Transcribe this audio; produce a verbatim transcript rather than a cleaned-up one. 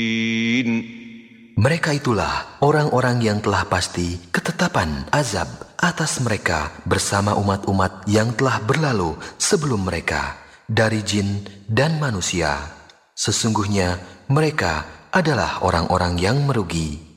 Mereka itulah orang-orang yang telah pasti ketetapan azab atas mereka bersama umat-umat yang telah berlalu sebelum mereka dari jin dan manusia. Sesungguhnya mereka adalah orang-orang yang merugi.